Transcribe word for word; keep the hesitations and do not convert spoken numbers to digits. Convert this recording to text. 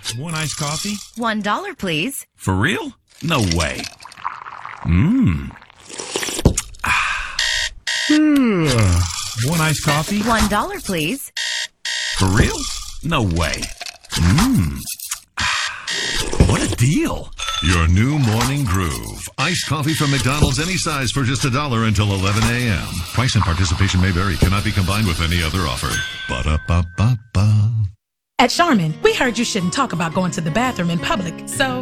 One iced coffee? One dollar, please. For real? No way. Mmm. One iced coffee? One dollar, please. For real? No way. Mmm. What a deal. Your new morning groove. Iced coffee from McDonald's, any size for just a dollar until eleven a.m. Price and participation may vary. Cannot be combined with any other offer. Ba-da-ba-ba-ba. At Charmin, we heard you shouldn't talk about going to the bathroom in public, so